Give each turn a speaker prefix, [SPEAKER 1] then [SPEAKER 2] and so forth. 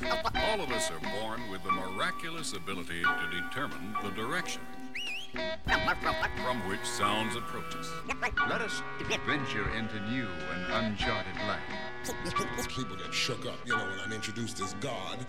[SPEAKER 1] All of us are born with the miraculous ability to determine the direction from which sounds approach us.
[SPEAKER 2] Let us venture into new and uncharted land.
[SPEAKER 3] People get shook up, when I'm introduced as God.